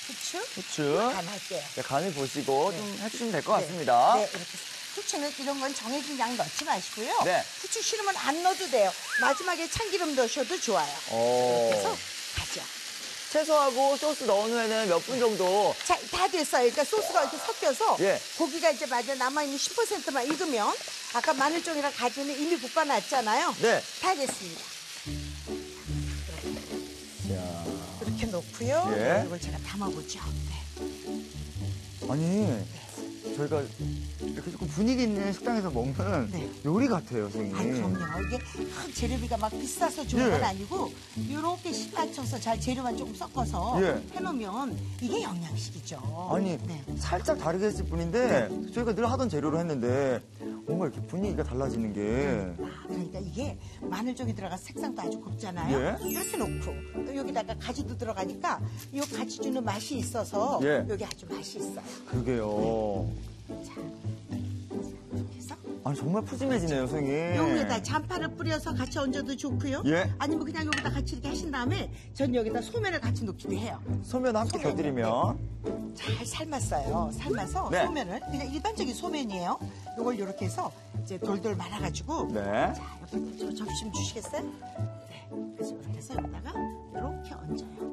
후추. 간할게요. 네, 간을 보시고 네. 좀 해주시면 될 것 같습니다. 네, 이렇게. 후추는 이런 건 정해진 양 넣지 마시고요. 네. 후추 싫으면 안 넣어도 돼요. 마지막에 참기름 넣으셔도 좋아요. 이렇게 해서 가죠. 채소하고 소스 넣은 후에는 몇 분 정도? 자, 다 됐어요. 그러니까 소스가 이렇게 섞여서 예. 고기가 이제 남아있는 10%만 익으면 아까 마늘종이랑 가지는 이미 볶아놨잖아요. 네. 다 됐습니다. 자, 이렇게 놓고요. 예. 이걸 제가 담아보죠. 네. 아니 저희가 이렇게 조금 분위기 있는 식당에서 먹는 네. 요리 같아요, 선생님. 아니, 그럼요. 이게 재료비가 막 비싸서 좋은 예. 건 아니고 이렇게 씨 맞춰서 잘 재료만 조금 섞어서 예. 해놓으면 이게 영양식이죠. 아니 네. 살짝 다르게 했을 뿐인데 저희가 늘 하던 재료로 했는데 뭔가 이렇게 분위기가 달라지는 게 그러니까 이게 마늘종이 들어가서 색상도 아주 곱잖아요. 예. 이렇게 놓고 또 여기다가 가지도 들어가니까 이 가지 주는 맛이 있어서 예. 여기 아주 맛이 있어요. 그러게요. 자, 이렇게 해서 아니 정말 푸짐해지네요, 선생님. 여기에다 잔파를 뿌려서 같이 얹어도 좋고요. 예. 아니면 그냥 여기다 같이 이렇게 하신 다음에 전 여기다 소면을 같이 넣기도 해요. 소면 함께 소면을, 곁들이면 잘 삶았어요. 삶아서 네. 소면을 그냥 일반적인 소면이에요. 이걸 이렇게 해서 이제 돌돌 말아가지고 네. 자, 옆에 저 접시 좀 주시겠어요? 네. 그래서 이렇게 해서 여기다가 이렇게 얹어요.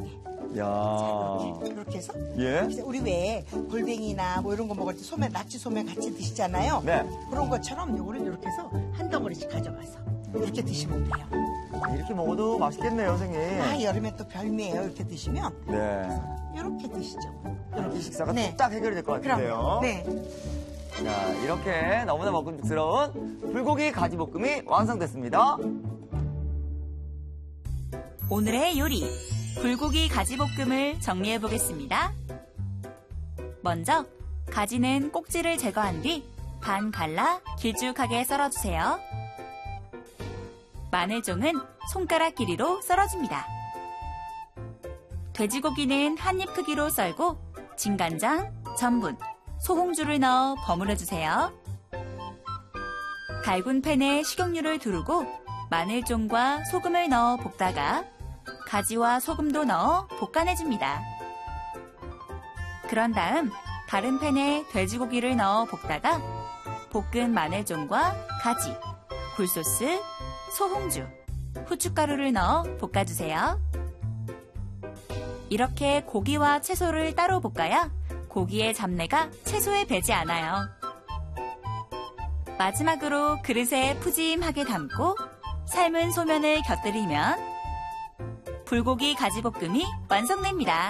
야. 이렇게 해서 예. 그래서 우리 왜 골뱅이나 뭐 이런 거 먹을 때 소면, 낙지 소면 같이 드시잖아요. 네. 그런 것처럼 요거를 이렇게 해서 한 덩어리씩 가져가서 이렇게 드시면 돼요. 이렇게 먹어도 맛있겠네요, 선생님. 아, 여름에 또 별미예요. 이렇게 드시면 네. 이렇게 드시죠. 이 식사가 네. 딱 해결이 될 것 같은데요. 그럼요. 네. 자, 이렇게 너무나 먹음직스러운 불고기 가지볶음이 완성됐습니다. 오늘의 요리, 불고기 가지볶음을 정리해 보겠습니다. 먼저 가지는 꼭지를 제거한 뒤 반 갈라 길쭉하게 썰어주세요. 마늘종은 손가락 길이로 썰어줍니다. 돼지고기는 한 입 크기로 썰고 진간장, 전분, 소홍주를 넣어 버무려주세요. 달군 팬에 식용유를 두르고 마늘종과 소금을 넣어 볶다가 가지와 소금도 넣어 볶아내줍니다. 그런 다음 다른 팬에 돼지고기를 넣어 볶다가 볶은 마늘종과 가지, 굴소스, 소홍주, 후춧가루를 넣어 볶아주세요. 이렇게 고기와 채소를 따로 볶아야 고기의 잡내가 채소에 배지 않아요. 마지막으로 그릇에 푸짐하게 담고 삶은 소면을 곁들이면 불고기 가지볶음이 완성됩니다.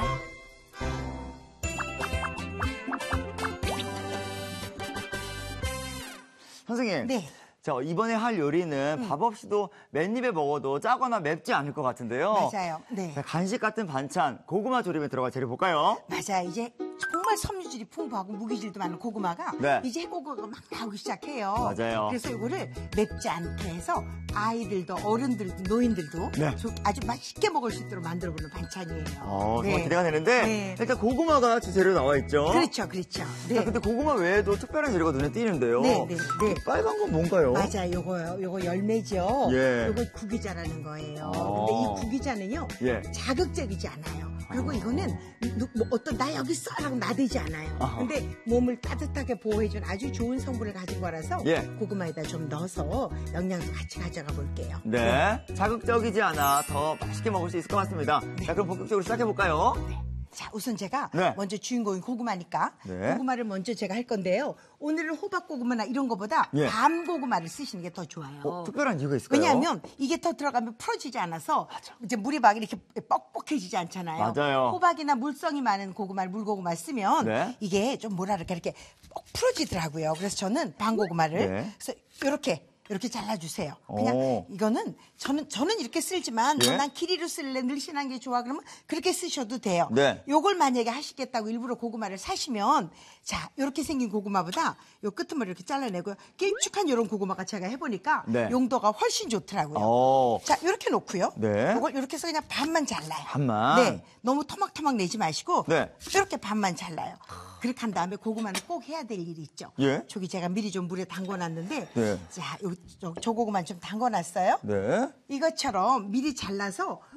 선생님. 네. 자, 이번에 할 요리는 밥 없이도 맨입에 먹어도 짜거나 맵지 않을 것 같은데요. 맞아요. 네. 자, 간식 같은 반찬, 고구마 조림에 들어갈 재료 볼까요? 맞아. 이제 정말 섬유질이 풍부하고 무기질도 많은 고구마가 네. 이제 해고구마가 막 나오기 시작해요. 맞아요. 그래서 이거를 맵지 않게 해서 아이들도 어른들도 노인들도 네. 아주 맛있게 먹을 수 있도록 만들어보는 반찬이에요. 정말 기대가 되는데 네. 일단 고구마가 주재료로 나와 있죠. 그렇죠, 그렇죠. 네. 자, 근데 고구마 외에도 특별한 재료가 눈에 띄는데요. 네, 네, 네. 빨간 건 뭔가요? 맞아, 요거요. 요거 열매죠. 예. 요거 구기자라는 거예요. 아. 근데 이 구기자는요, 예. 자극적이지 않아요. 그리고 이거는 뭐 어떤 나 여기 써라고 나대지 않아요. 아하. 근데 몸을 따뜻하게 보호해준 아주 좋은 성분을 가진 거라서 예. 고구마에다 좀 넣어서 영양도 같이 가져가 볼게요. 네. 자극적이지 않아 더 맛있게 먹을 수 있을 것 같습니다. 자, 그럼 본격적으로 시작해볼까요? 자, 우선 제가 네. 먼저 주인공이 고구마니까 네. 고구마를 먼저 제가 할 건데요. 오늘은 호박 고구마나 이런 거보다 예. 밤 고구마를 쓰시는 게 더 좋아요. 특별한 이유가 있을까요? 왜냐하면 이게 더 들어가면 풀어지지 않아서 이제 물이 막 이렇게 뻑뻑해지지 않잖아요. 맞아요. 호박이나 물성이 많은 고구마를 물고구마 쓰면 네. 이게 좀 뭐랄까 이렇게 뻑 풀어지더라고요. 그래서 저는 반고구마를 네. 그래서 이렇게 잘라주세요. 그냥 오. 이거는 저는 이렇게 쓸지만 예? 난 길이로 쓸래 늘씬한 게 좋아 그러면 그렇게 쓰셔도 돼요. 네. 요걸 만약에 하시겠다고 일부러 고구마를 사시면 자 이렇게 생긴 고구마보다 요 끄트머리 이렇게 잘라내고요. 길쭉한 이런 고구마가 제가 해보니까 네. 용도가 훨씬 좋더라고요. 오. 자 이렇게 놓고요. 네. 요걸 이렇게 해서 그냥 반만 잘라요. 반만? 네. 너무 토막토막 내지 마시고 네. 이렇게 반만 잘라요. 그렇게 한 다음에 고구마는 꼭 해야 될 일이 있죠. 예. 저기 제가 미리 좀 물에 담궈놨는데 네. 자, 저 고구마 좀 담궈놨어요. 네. 이것처럼 미리 잘라서